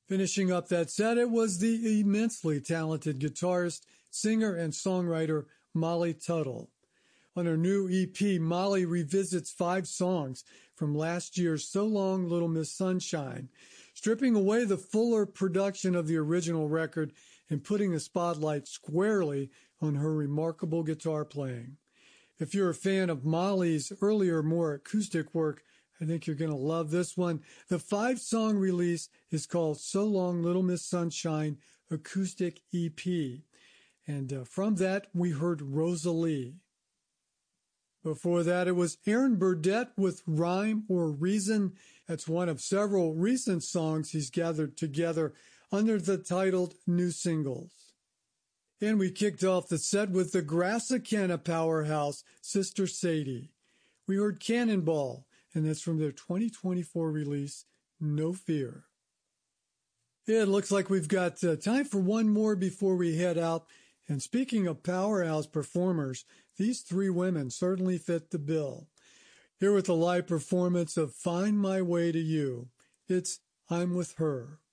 Finishing up that set, it was the immensely talented guitarist, singer, and songwriter Molly Tuttle. On her new EP, Molly revisits 5 songs from last year's So Long Little Miss Sunshine, stripping away the fuller production of the original record and putting a spotlight squarely on her remarkable guitar playing. If you're a fan of Molly's earlier, more acoustic work, I think you're going to love this one. The 5-song release is called So Long Little Miss Sunshine Acoustic EP. And from that, we heard Rosalie. Before that, it was Aaron Burdett with Rhyme or Reason. That's one of several recent songs he's gathered together under the title New Singles. And we kicked off the set with the Grassicana powerhouse, Sister Sadie. We heard Cannonball, and that's from their 2024 release, No Fear. It looks like we've got time for one more before we head out. And speaking of powerhouse performers, these 3 women certainly fit the bill. Here with the live performance of Find My Way to You, it's I'm With Her.